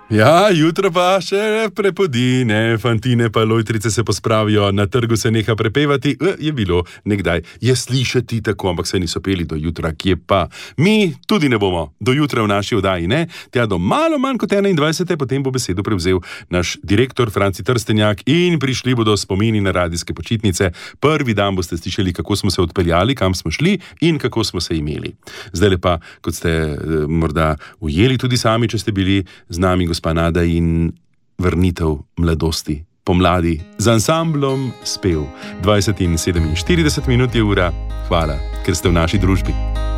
Ja, jutro pa še prepodine, fantine pa lojtrice se pospravijo, na trgu se neha prepevati, je bilo nekdaj, je slišati tako, ampak se niso peli do jutra, kje pa. Mi tudi ne bomo, do jutra v naši oddaji, ne? Tja do malo manj kot 21. Potem bo besedo prevzel naš direktor Franci Trstenjak in prišli bodo spomini na radijske počitnice. Prvi dan boste slišali, kako smo se odpeljali, kam smo šli in kako smo se imeli. Zdaj pa, kot ste morda ujeli tudi sami, če ste bili z nami, gospa Nada, in vrnitev mladosti, pomladi, z ansamblom Spev. 20 in 47 minut je ura. Hvala, ker ste v naši družbi.